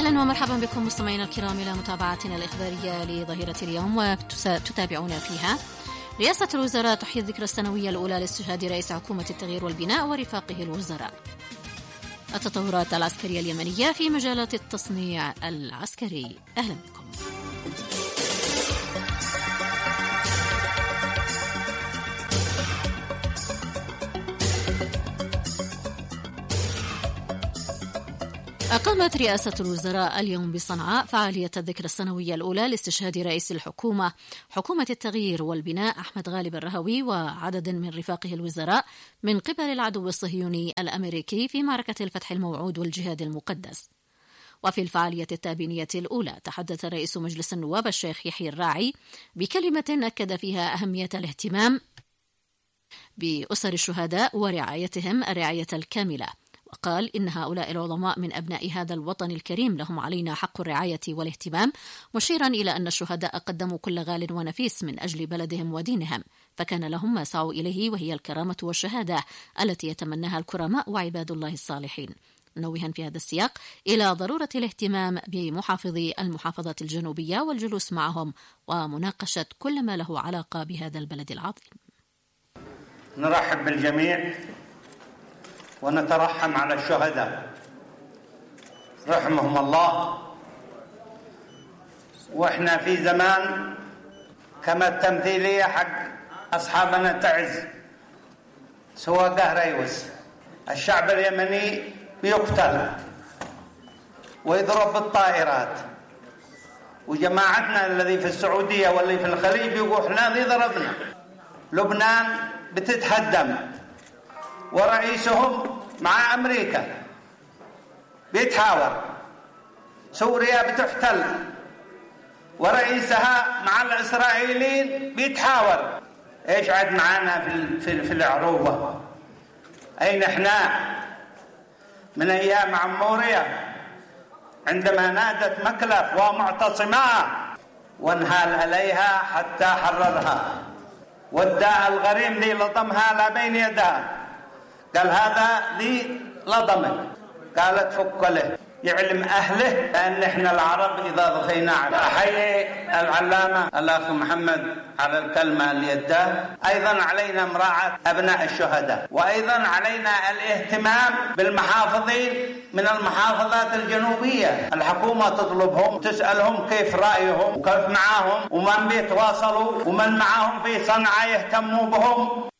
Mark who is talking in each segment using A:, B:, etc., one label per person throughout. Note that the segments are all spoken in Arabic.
A: أهلا ومرحبا بكم مستمعينا الكرام إلى متابعتنا الإخبارية لظهيرة اليوم، وتتابعون فيها. رئاسة الوزراء تحيي الذكرى السنوية الأولى لاستشهاد رئيس حكومة التغيير والبناء ورفاقه الوزراء. التطورات العسكرية اليمنية في مجالات التصنيع العسكري. أهلا بكم. أقامت رئاسة الوزراء اليوم بصنعاء فعالية الذكرى السنوية الأولى لاستشهاد رئيس حكومة التغيير والبناء أحمد غالب الرهوي وعدد من رفاقه الوزراء من قبل العدو الصهيوني الأمريكي في معركة الفتح الموعود والجهاد المقدس. وفي الفعالية التابينية الأولى تحدث رئيس مجلس النواب الشيخ يحيى الراعي بكلمة أكد فيها أهمية الاهتمام بأسر الشهداء ورعايتهم الرعاية الكاملة، وقال إن هؤلاء العظماء من أبناء هذا الوطن الكريم لهم علينا حق الرعاية والاهتمام، مشيرا إلى أن الشهداء قدموا كل غال ونفيس من أجل بلدهم ودينهم، فكان لهم ما سعوا إليه وهي الكرامة والشهادة التي يتمناها الكرماء وعباد الله الصالحين، منوها في هذا السياق إلى ضرورة الاهتمام بمحافظي المحافظات الجنوبية والجلوس معهم ومناقشة كل ما له علاقة بهذا البلد العظيم.
B: نرحب بالجميع ونترحم على الشهداء رحمهم الله. وإحنا في زمان كما التمثيلية حق أصحابنا تعز سواء قهريوس، الشعب اليمني بيقتل ويضرب بالطائرات، وجماعتنا الذي في السعودية واللي في الخليج يقول احنا ذي ضربنا. لبنان بتتهدم ورئيسهم مع أمريكا بيتحاور، سوريا بتحتل ورئيسها مع الإسرائيليين بيتحاور. إيش عد معانا في العروبة؟ أين إحنا من أيام عمورية عندما نادت مكلف ومعتصما وانهال عليها حتى حررها، والداء الغريم ذي لطمها لا بين يدها، قال هذا ذي لطمك، قالت فك له، يعلم أهله بأن إحنا العرب إذا ضفينا على. أحيي العلامة الأخ محمد على الكلمة اللي يداه. أيضا علينا مراعاة أبناء الشهداء، وأيضا علينا الاهتمام بالمحافظين من المحافظات الجنوبية. الحكومة تطلبهم تسألهم كيف رأيهم وكيف معاهم ومن بيتواصلوا ومن معاهم في صنعاء يهتموا بهم.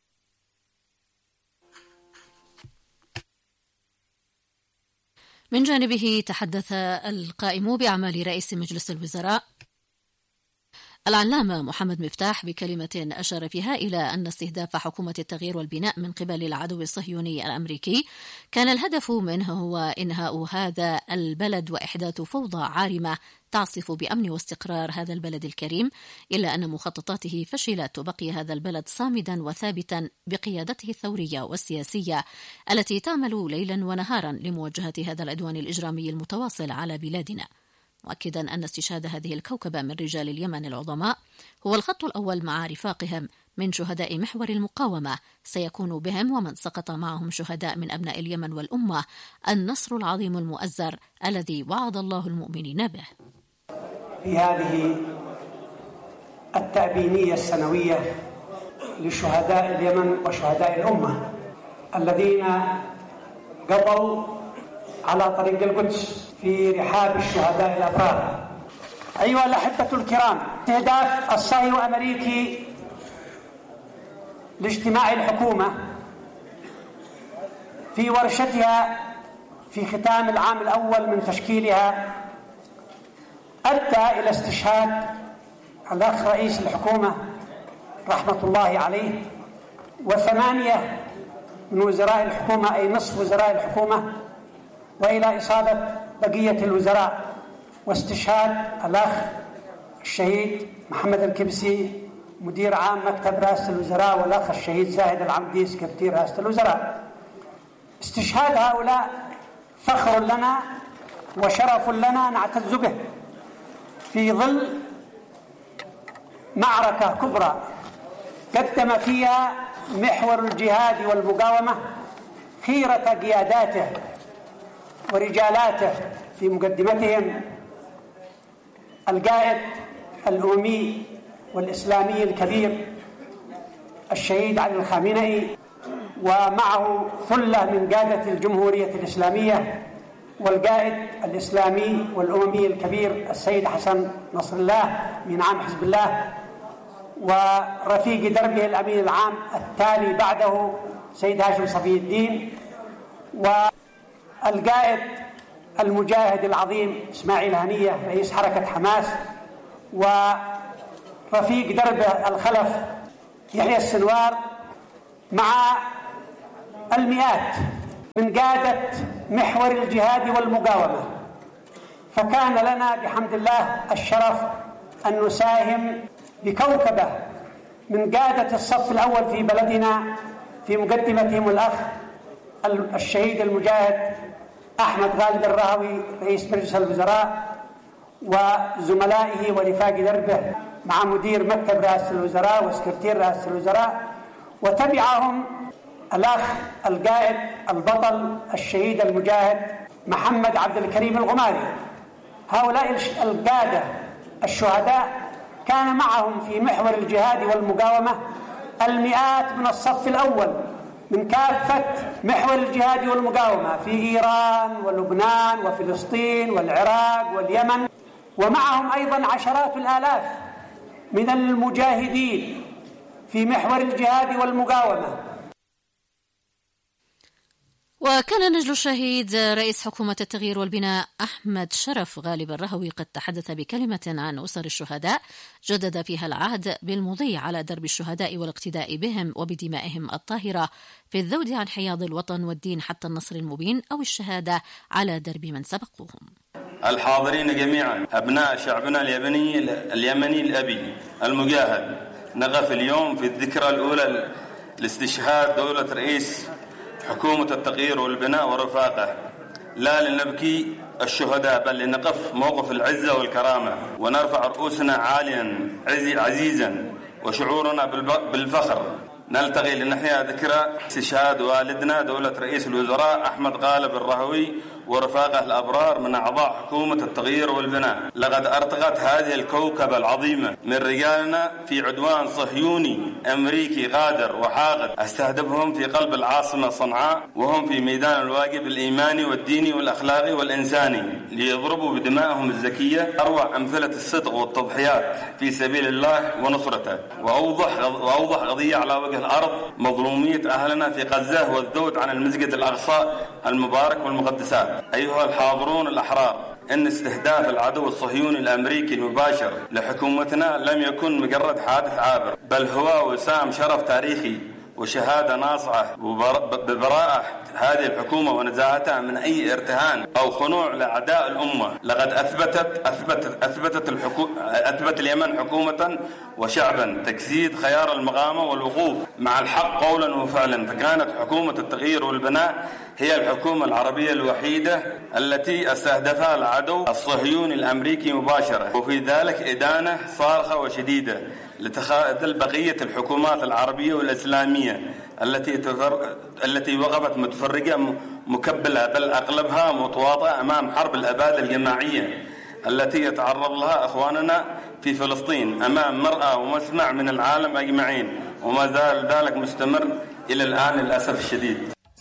A: من جانبه تحدث القائم بأعمال رئيس مجلس الوزراء العلامة محمد مفتاح بكلمة أشار فيها إلى أن استهداف حكومة التغيير والبناء من قبل العدو الصهيوني الأمريكي كان الهدف منه هو إنهاء هذا البلد وإحداث فوضى عارمة تعصف بأمن واستقرار هذا البلد الكريم، إلا أن مخططاته فشلت وبقي هذا البلد صامدا وثابتا بقيادته الثورية والسياسية التي تعمل ليلا ونهارا لمواجهة هذا العدوان الإجرامي المتواصل على بلادنا، مؤكدا أن استشهاد هذه الكوكبة من رجال اليمن العظماء هو الخط الأول مع رفاقهم من شهداء محور المقاومة، سيكون بهم ومن سقط معهم شهداء من أبناء اليمن والأمة النصر العظيم المؤزر الذي وعد الله المؤمنين به.
C: في هذه التأبينية السنوية لشهداء اليمن وشهداء الأمة الذين قضوا على طريق القدس في رحاب الشهداء الأبرار. أيها الأحبة الكرام، استهداف الصهيوني الأمريكي لاجتماع الحكومة في ورشتها في ختام العام الأول من تشكيلها أدى إلى استشهاد الأخ رئيس الحكومة رحمة الله عليه و8 من وزراء الحكومة، أي نصف وزراء الحكومة، وإلى إصابة بقية الوزراء، واستشهاد الأخ الشهيد محمد الكبسي مدير عام مكتب رئاسة الوزراء، والأخ الشهيد زاهد العمدي سكرتير رئاسة الوزراء. استشهاد هؤلاء فخر لنا وشرف لنا نعتز به في ظل معركة كبرى قدم فيها محور الجهاد والمقاومة خيرة قياداته ورجالاته في مقدمتهم القائد الأممي والإسلامي الكبير الشهيد علي الخامنئي، ومعه ثلة من قادة الجمهورية الإسلامية، والقائد الإسلامي والأممي الكبير السيد حسن نصر الله من عام حزب الله، ورفيق دربه الأمين العام التالي بعده سيد هاشم صفي الدين، والقائد المجاهد العظيم إسماعيل هنية رئيس حركة حماس، ورفيق دربه الخلف يحيى السنوار، مع المئات من قادة محور الجهاد والمقاومة. فكان لنا بحمد الله الشرف أن نساهم بكوكبة من قادة الصف الأول في بلدنا، في مقدمتهم الأخ الشهيد المجاهد أحمد غالب الرهوي رئيس مجلس الوزراء، وزملائه ورفاق دربه مع مدير مكتب رئاسة الوزراء وسكرتير رئاسة الوزراء، وتبعهم الأخ القائد البطل الشهيد المجاهد محمد عبد الكريم الغماري. هؤلاء القادة الشهداء كان معهم في محور الجهاد والمقاومة المئات من الصف الأول من كافة محور الجهاد والمقاومة في إيران ولبنان وفلسطين والعراق واليمن، ومعهم أيضا عشرات الآلاف من المجاهدين في محور الجهاد والمقاومة.
A: وكان نجل الشهيد رئيس حكومة التغيير والبناء أحمد شرف غالب الرهوي قد تحدث بكلمة عن أسر الشهداء، جدد فيها العهد بالمضي على درب الشهداء والاقتداء بهم وبدمائهم الطاهرة في الذود عن حياض الوطن والدين حتى النصر المبين أو الشهادة على درب من سبقوهم.
D: الحاضرين جميعا أبناء شعبنا اليمني الأبي المجاهد، نقف اليوم في الذكرى الأولى لاستشهاد دولة رئيس حكومة التغيير والبناء ورفاقه، لا لنبكي الشهداء بل لنقف موقف العزة والكرامة ونرفع رؤوسنا عاليا عزيزا وشعورنا بالفخر. نلتقي لنحيا ذكرى استشهاد والدنا دولة رئيس الوزراء أحمد غالب الرهوي ورفاقه الأبرار من أعضاء حكومة التغيير والبناء. لقد أرتقت هذه الكوكبة العظيمة من رجالنا في عدوان صهيوني أمريكي غادر وحاقد استهدفهم في قلب العاصمة صنعاء وهم في ميدان الواجب الإيماني والديني والأخلاقي والإنساني ليضربوا بدمائهم الزكية أروع أمثلة الصدق والتضحيات في سبيل الله ونصرته. وأوضح قضية على وجه الأرض مظلومية أهلنا في غزة والذود عن المسجد الأقصى المبارك والمقدسات. أيها الحاضرون الأحرار، إن استهداف العدو الصهيوني الأمريكي المباشر لحكومتنا لم يكن مجرد حادث عابر، بل هو وسام شرف تاريخي وشهادة ناصعة ببراءة هذه الحكومة ونزاهتها من أي ارتهان أو خنوع لأعداء الأمة. لقد أثبت اليمن حكومة وشعبا تجسيد خيار المقامة والوقوف مع الحق قولا وفعلا. فكانت حكومة التغيير والبناء هي الحكومة العربية الوحيدة التي استهدفها العدو الصهيوني الأمريكي مباشرة، وفي ذلك إدانة صارخة وشديدة لتخاذل بقية الحكومات العربية والإسلامية التي وقفت متفرقة مكبلة، بل أغلبها متواطئة أمام حرب الأبادة الجماعية التي يتعرض لها أخواننا في فلسطين أمام مرأى ومسمع من العالم أجمعين، وما زال ذلك مستمر إلى الآن للأسف الشديد.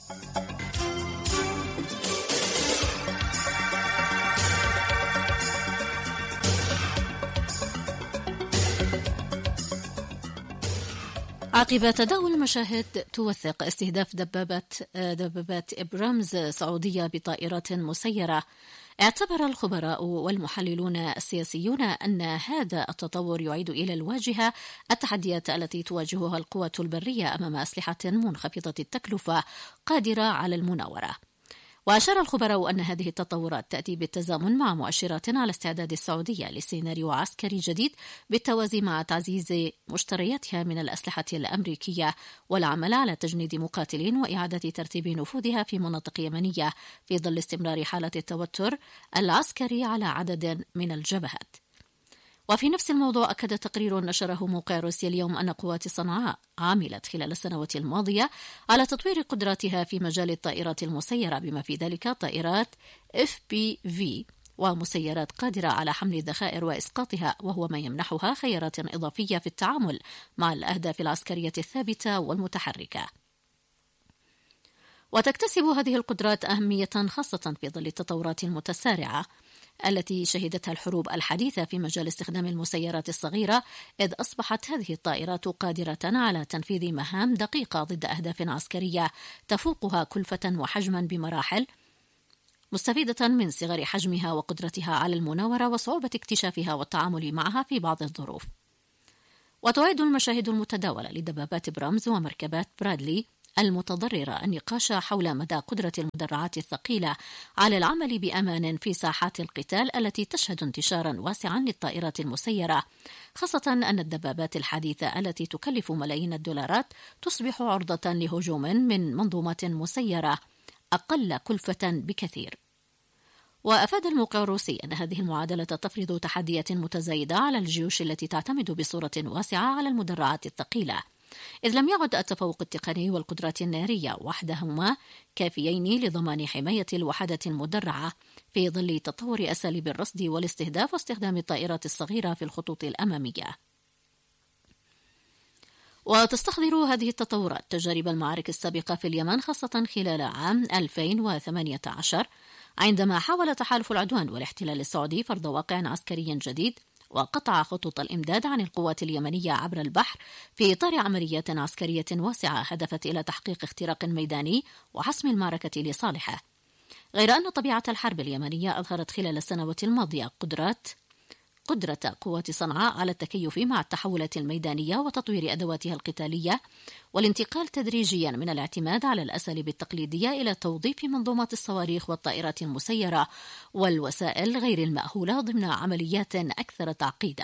A: عقب تداول المشاهد توثق استهداف دبابات إبرامز سعودية بطائرات مسيرة، اعتبر الخبراء والمحللون السياسيون أن هذا التطور يعيد إلى الواجهة التحديات التي تواجهها القوى البرية أمام أسلحة منخفضة التكلفة قادرة على المناورة. وأشار الخبراء أن هذه التطورات تأتي بالتزامن مع مؤشرات على استعداد السعودية لسيناريو عسكري جديد بالتوازي مع تعزيز مشترياتها من الأسلحة الأمريكية والعمل على تجنيد مقاتلين وإعادة ترتيب نفوذها في مناطق يمنية في ظل استمرار حالة التوتر العسكري على عدد من الجبهات. وفي نفس الموضوع أكد تقرير نشره موقع روسيا اليوم أن قوات صنعاء عملت خلال السنوات الماضية على تطوير قدراتها في مجال الطائرات المسيرة، بما في ذلك طائرات FPV ومسيرات قادرة على حمل الذخائر وإسقاطها، وهو ما يمنحها خيارات إضافية في التعامل مع الأهداف العسكرية الثابتة والمتحركة. وتكتسب هذه القدرات أهمية خاصة في ظل التطورات المتسارعة التي شهدتها الحروب الحديثة في مجال استخدام المسيرات الصغيرة، إذ أصبحت هذه الطائرات قادرة على تنفيذ مهام دقيقة ضد أهداف عسكرية تفوقها كلفة وحجما بمراحل، مستفيدة من صغر حجمها وقدرتها على المناورة وصعوبة اكتشافها والتعامل معها في بعض الظروف. وتعد المشاهد المتداولة لدبابات برامز ومركبات برادلي المتضررة النقاش حول مدى قدرة المدرعات الثقيلة على العمل بأمان في ساحات القتال التي تشهد انتشارا واسعا للطائرات المسيرة، خاصة أن الدبابات الحديثة التي تكلف ملايين الدولارات تصبح عرضة لهجوم من منظومات مسيرة أقل كلفة بكثير. وأفاد الموقع الروسي أن هذه المعادلة تفرض تحديات متزايدة على الجيوش التي تعتمد بصورة واسعة على المدرعات الثقيلة، إذ لم يعد التفوق التقني والقدرات النارية وحدهما كافيين لضمان حماية الوحدات المدرعة في ظل تطور أساليب الرصد والاستهداف واستخدام الطائرات الصغيرة في الخطوط الأمامية. وتستحضر هذه التطورات تجارب المعارك السابقة في اليمن، خاصة خلال عام 2018 عندما حاول تحالف العدوان والاحتلال السعودي فرض واقع عسكري جديد وقطع خطوط الإمداد عن القوات اليمنية عبر البحر في إطار عمليات عسكرية واسعة هدفت إلى تحقيق اختراق ميداني وحسم المعركة لصالحه. غير أن طبيعة الحرب اليمنية أظهرت خلال السنوات الماضية قدرة قوات صنعاء على التكيف مع التحولات الميدانية وتطوير أدواتها القتالية والانتقال تدريجيا من الاعتماد على الأساليب التقليدية إلى توظيف منظومات الصواريخ والطائرات المسيرة والوسائل غير المأهولة ضمن عمليات أكثر تعقيدا.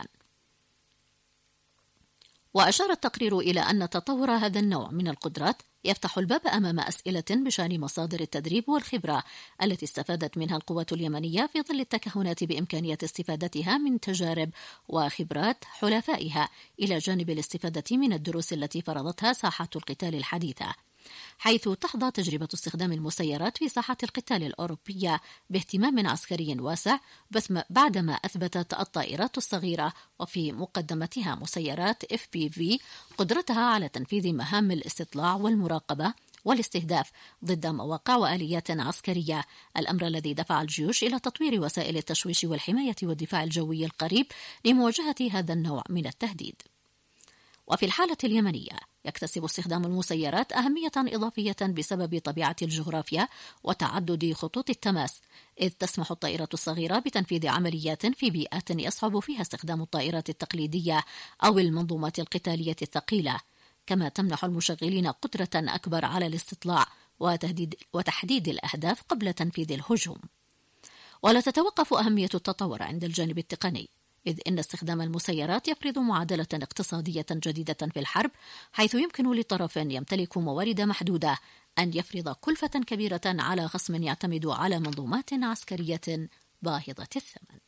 A: وأشار التقرير إلى أن تطور هذا النوع من القدرات يفتح الباب أمام أسئلة بشأن مصادر التدريب والخبرة التي استفادت منها القوات اليمنية في ظل التكهنات بإمكانية استفادتها من تجارب وخبرات حلفائها، إلى جانب الاستفادة من الدروس التي فرضتها ساحات القتال الحديثة، حيث تحظى تجربة استخدام المسيرات في ساحات القتال الأوروبية باهتمام عسكري واسع بعدما أثبتت الطائرات الصغيرة وفي مقدمتها مسيرات FPV قدرتها على تنفيذ مهام الاستطلاع والمراقبة والاستهداف ضد مواقع وآليات عسكرية، الأمر الذي دفع الجيوش إلى تطوير وسائل التشويش والحماية والدفاع الجوي القريب لمواجهة هذا النوع من التهديد. وفي الحالة اليمنية يكتسب استخدام المسيرات أهمية إضافية بسبب طبيعة الجغرافيا وتعدد خطوط التماس، إذ تسمح الطائرة الصغيرة بتنفيذ عمليات في بيئات يصعب فيها استخدام الطائرات التقليدية أو المنظومات القتالية الثقيلة، كما تمنح المشغلين قدرة أكبر على الاستطلاع وتحديد الأهداف قبل تنفيذ الهجوم. ولا تتوقف أهمية التطور عند الجانب التقني، إذ إن استخدام المسيرات يفرض معادلة اقتصادية جديدة في الحرب، حيث يمكن لطرف يمتلك موارد محدودة أن يفرض كلفة كبيرة على خصم يعتمد على منظومات عسكرية باهظة الثمن.